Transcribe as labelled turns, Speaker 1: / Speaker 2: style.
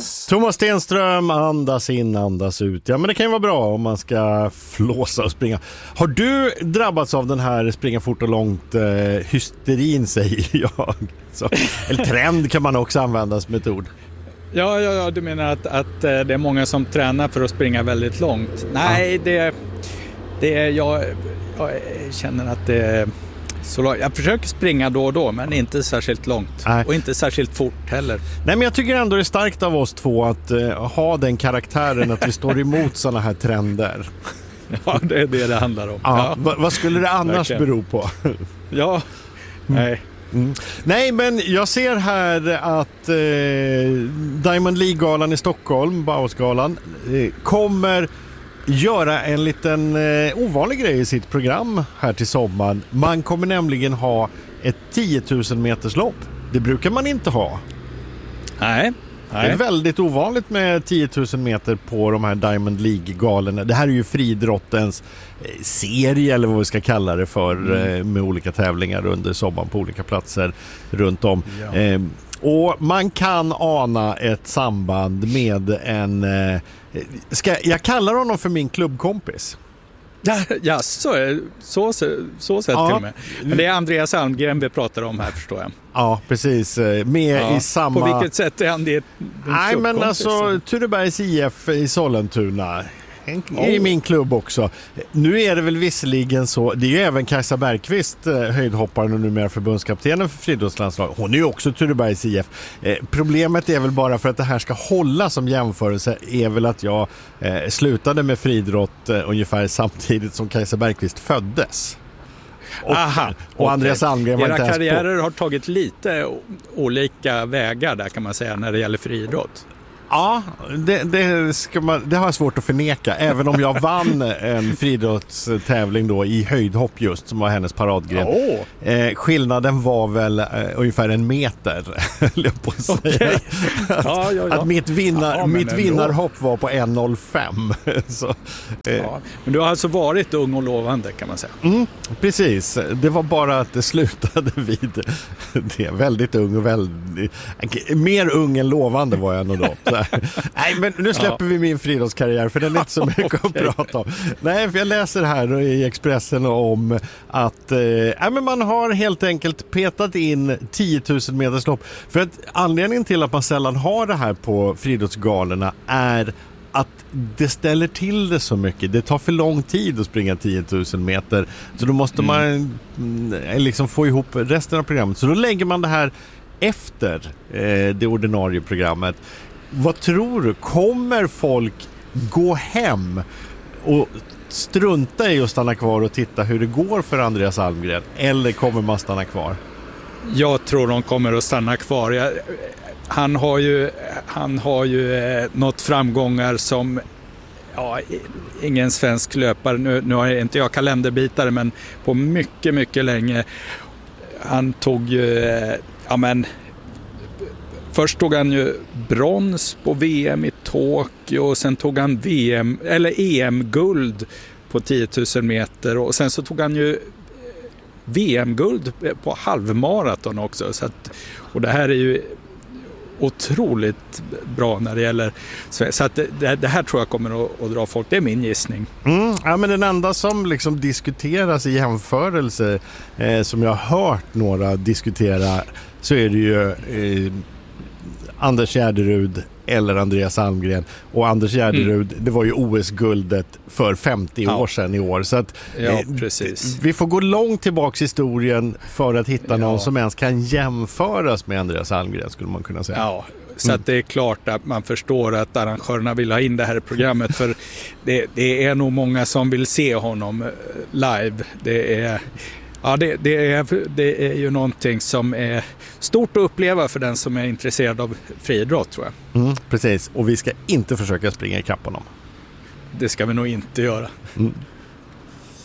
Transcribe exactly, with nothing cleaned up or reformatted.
Speaker 1: Thomas Stenström, andas in, andas ut. Ja, men det kan ju vara bra om man ska flåsa och springa. Har du drabbats av den här springa fort och långt eh, hysterin, säger jag. Så, eller trend kan man också använda som metod.
Speaker 2: Ja, ja, ja, du menar att, att det är många som tränar för att springa väldigt långt. Nej, ja. det, det är jag, jag känner att det är så långt. Jag försöker springa då och då, men inte särskilt långt. Nej. Och inte särskilt fort heller.
Speaker 1: Nej, men jag tycker ändå det är starkt av oss två att uh, ha den karaktären att vi står emot sådana här trender.
Speaker 2: Ja, det är det det handlar om.
Speaker 1: Ja.
Speaker 2: Ja.
Speaker 1: Va, vad skulle det annars Verkligen. bero på?
Speaker 2: Ja, mm. nej.
Speaker 1: Mm. Nej, men jag ser här att eh, Diamond League-galan i Stockholm, Bauhausgalan, eh, kommer göra en liten eh, ovanlig grej i sitt program här till sommaren. Man kommer nämligen ha ett tio tusen meters lopp. Det brukar man inte ha.
Speaker 2: Nej. Nej.
Speaker 1: Det är väldigt ovanligt med tio tusen meter på de här Diamond League-galerna. Det här är ju friidrottens serie, eller vad vi ska kalla det för, mm. med olika tävlingar under sommaren på olika platser runt om. Ja. Eh, och man kan ana ett samband med en... Eh, ska jag kallar honom för min klubbkompis?
Speaker 2: Ja, ja så, så, så, så sett ja. till och med. Men det är Andreas Almgren vi pratar om här, förstår jag.
Speaker 1: Ja, precis. Med ja. i samma...
Speaker 2: På vilket sätt är han det?
Speaker 1: Nej, men alltså Turebergs I F i Sollentuna oh. i min klubb också. Nu är det väl visserligen så, det är ju även Kajsa Bergqvist, höjdhopparen och numera förbundskaptenen för friidrottslandslaget. Hon är ju också Turebergs I F. Eh, problemet är väl bara för att det här ska hålla som jämförelse är väl att jag eh, slutade med friidrott eh, ungefär samtidigt som Kajsa Bergqvist föddes. Och,
Speaker 2: Aha,
Speaker 1: och okay. Andreas Almgren var
Speaker 2: Era
Speaker 1: inte
Speaker 2: karriärer
Speaker 1: på.
Speaker 2: har tagit lite olika vägar där, kan man säga, när det gäller friidrott.
Speaker 1: Ja, det, det, ska man, det har jag svårt att förneka. Även om jag vann en friidrottstävling då i höjdhopp just, som var hennes paradgren. Oh. Eh, skillnaden var väl eh, ungefär en meter, jag på att säga. Okay. Att, ja, ja, ja. att mitt, vinnar, ja, mitt vinnarhopp var på en komma noll fem. Så, eh.
Speaker 2: ja, men du har alltså varit ung och lovande, kan man säga.
Speaker 1: Mm, precis. Det var bara att det slutade vid det. Väldigt ung och väldigt... Mer ung än lovande var jag nog då. Nej, men nu släpper ja. vi min friidrottskarriär, för den är inte så mycket okay. att prata om. Nej, för jag läser här i Expressen om att eh, men man har helt enkelt petat in tio tusen meters lopp. För att anledningen till att man sällan har det här på friidrottsgalerna är att det ställer till det så mycket. Det tar för lång tid att springa tio tusen meter. Så då måste mm. man liksom få ihop resten av programmet. Så då lägger man det här efter eh, det ordinarie programmet. Vad tror du? Kommer folk gå hem och strunta i att stanna kvar och titta hur det går för Andreas Almgren? Eller kommer man stanna kvar?
Speaker 2: Jag tror de kommer att stanna kvar. Jag, han har ju, han har ju eh, nått framgångar som ja, ingen svensk löpare. Nu, nu är inte jag kalenderbitare, men på mycket, mycket länge. Han tog ju... Eh, ja, men... Först tog han ju brons på V M i Tokyo, och sen tog han V M eller E M-guld på tio tusen meter, och sen så tog han ju V M-guld på halvmaraton också. Så att, och det här är ju otroligt bra när det gäller, så att det, det här tror jag kommer att, att dra folk. Det är min gissning.
Speaker 1: Mm, ja, men den enda som liksom diskuteras i jämförelse eh, som jag har hört några diskutera, så är det ju eh, Anders Gärderud eller Andreas Almgren. Och Anders Gärderud, mm. det var ju O S-guldet för femtio ja. år sedan i år. Så att
Speaker 2: ja, eh, precis.
Speaker 1: vi får gå långt tillbaka i historien för att hitta någon ja. som ens kan jämföras med Andreas Almgren, skulle man kunna säga.
Speaker 2: Ja, så mm. att det är klart att man förstår att arrangörerna vill ha in det här i programmet, för det, det är nog många som vill se honom live. Det är... Ja, det, det, är, det är ju någonting som är stort att uppleva för den som är intresserad av friidrott, tror jag.
Speaker 1: Mm, precis, och vi ska inte försöka springa i kapp honom.
Speaker 2: Det ska vi nog inte göra.
Speaker 1: Mm.